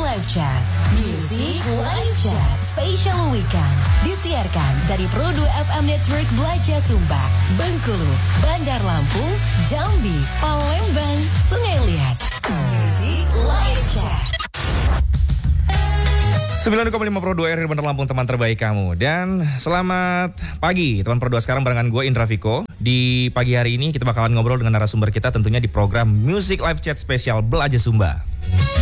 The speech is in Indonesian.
Live Chat. Music Live Chat Special Weekend disiarkan dari Pro 2 FM Network Belaja Sumba, Bengkulu, Bandar Lampung, Jambi, Palembang, Sungai Liat. Music Live Chat 9,5 Pro 2 RRI Bandar Lampung, teman terbaik kamu. Dan selamat pagi teman Pro 2, sekarang barengan gue Indra Viko. Di pagi hari ini kita bakalan ngobrol dengan narasumber kita tentunya di program Music Live Chat Spesial Belaja Sumba.